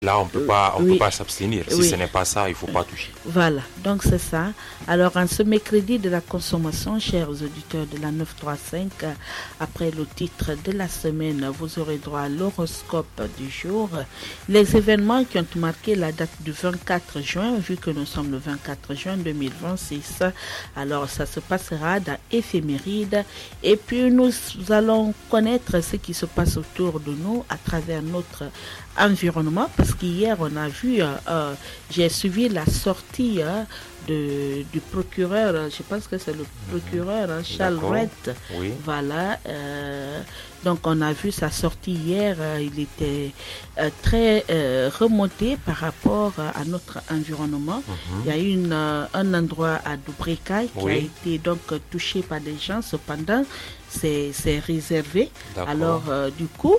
Là, on peut pas s'abstenir. Si ce n'est pas ça, il ne faut pas toucher. Voilà, donc c'est ça. Alors, en ce mercredi de la consommation, chers auditeurs de la 935, après le titre de la semaine, vous aurez droit à l'horoscope du jour. Les événements qui ont marqué la date du 24 juin, vu que nous sommes le 24 juin 2026. Alors, ça se passera dans Éphéméride. Et puis, nous allons connaître ce qui se passe autour de nous à travers notre environnement, parce qu'hier on a vu, j'ai suivi la sortie du procureur, je pense que c'est le procureur Charles Rett. Oui. Voilà, donc on a vu sa sortie hier, il était très remonté par rapport à notre environnement. Il y a eu un endroit à Dubreka qui a été donc touché par des gens, cependant c'est réservé. Alors du coup,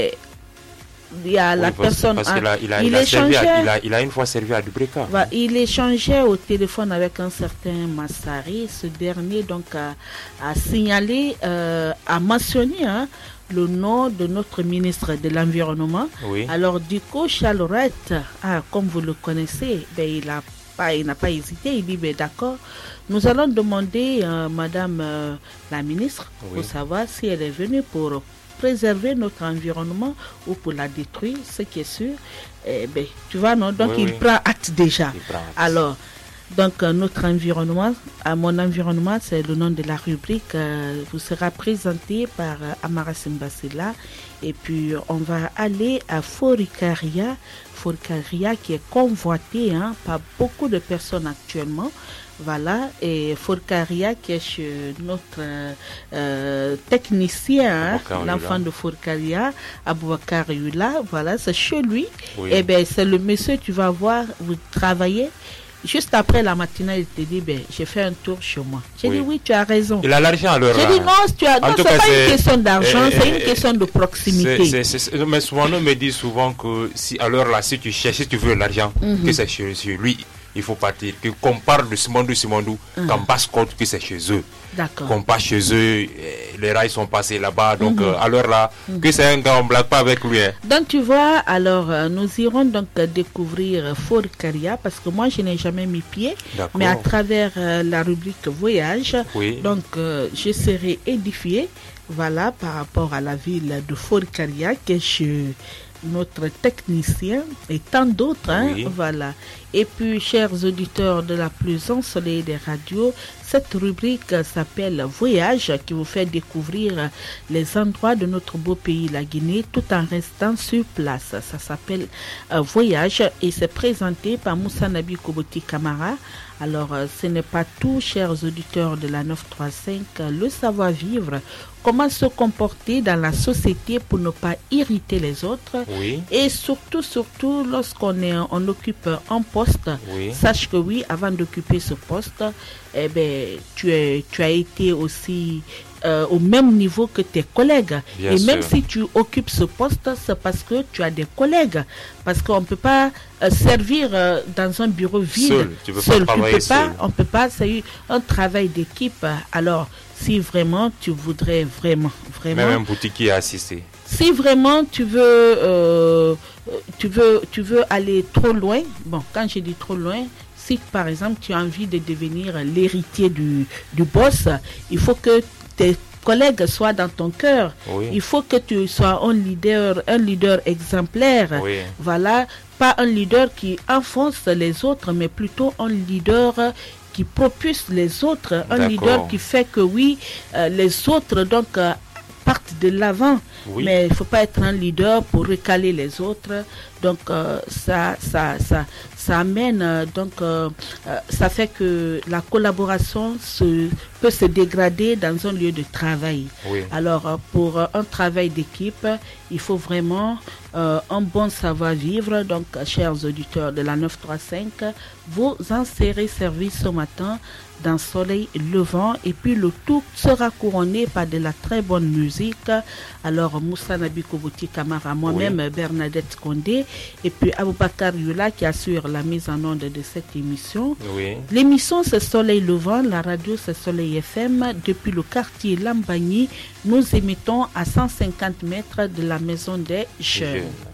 il y a la personne. Parce qu'il a une fois servi à Dubreka. Il échangeait au téléphone avec un certain Massari. Ce dernier donc a signalé, a mentionné le nom de notre ministre de l'Environnement. Oui. Alors du coup, Charles Rett, comme vous le connaissez, il n'a pas hésité. Il dit d'accord, nous allons demander Madame la ministre pour savoir si elle est venue pour préserver notre environnement ou pour la détruire, ce qui est sûr. Tu vois, non? Donc il prend acte déjà. Alors, donc notre environnement, mon environnement, c'est le nom de la rubrique, vous sera présenté par Amara Simbassila. Et puis on va aller à Forikaria qui est convoité par beaucoup de personnes actuellement. Voilà, et Forkaria qui est chez notre technicien, l'enfant de Forkaria, Aboubakar Yula, voilà, c'est chez lui. Oui. Et c'est le monsieur, tu vas voir, vous travaillez. Juste après la matinale, il te dit, j'ai fait un tour chez moi. J'ai dit, oui, tu as raison. Il a l'argent alors. J'ai dit, non, c'est pas une question d'argent, c'est une question de proximité. Mais souvent, on me dit souvent que si tu cherches, si tu veux l'argent, que c'est chez lui. Il faut partir, qu'on parle de Simondou, qu'on passe compte que c'est chez eux. D'accord. Qu'on passe chez eux, les rails sont passés là-bas, donc alors là, que c'est un gars, on ne blague pas avec lui. Donc tu vois, alors nous irons donc découvrir Forkaria, parce que moi je n'ai jamais mis pied, mais à travers la rubrique voyage, donc je serai édifié, voilà, par rapport à la ville de Forkaria, qui est chez notre technicien et tant d'autres, voilà. Et puis, chers auditeurs de la plus ensoleillée des radios, cette rubrique s'appelle Voyage, qui vous fait découvrir les endroits de notre beau pays, la Guinée, tout en restant sur place. Ça s'appelle Voyage et c'est présenté par Moussa Nabi Koboti Kamara. Alors, ce n'est pas tout, chers auditeurs de la 935, le savoir-vivre, comment se comporter dans la société pour ne pas irriter les autres. Et surtout, lorsqu'on occupe un poste, sache que avant d'occuper ce poste, tu as été aussi au même niveau que tes collègues. Bien sûr. Même si tu occupes ce poste, c'est parce que tu as des collègues. Parce qu'on ne peut pas servir dans un bureau vide. Seul. Tu peux pas seul. On ne peut pas, c'est un travail d'équipe. Alors, si vraiment tu voudrais vraiment... Même un boutiquier assisté. Si vraiment tu veux aller trop loin, quand je dis trop loin, si par exemple tu as envie de devenir l'héritier du boss, il faut que tes collègues soient dans ton cœur. Il faut que tu sois un leader exemplaire. Voilà, pas un leader qui enfonce les autres, mais plutôt un leader qui propulse les autres, un leader qui fait que les autres donc partent de l'avant. Mais il ne faut pas être un leader pour recaler les autres. Donc ça amène ça fait que la collaboration peut se dégrader dans un lieu de travail. Alors pour un travail d'équipe, il faut vraiment un bon savoir-vivre. Donc chers auditeurs de la 935, vous en serez servis ce matin d'un soleil levant et puis le tout sera couronné par de la très bonne musique. Alors Moussa Nabi Koboti Kamara, moi-même Bernadette Condé et puis Aboubakar Yula qui assure la mise en onde de cette émission. L'émission c'est Soleil Levant, la radio c'est Soleil FM. Depuis le quartier Lambagny, nous émettons à 150 mètres de la maison des jeunes.